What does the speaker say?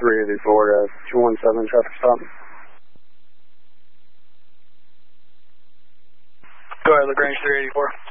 384 217 traffic stop. Go ahead, LaGrange 384.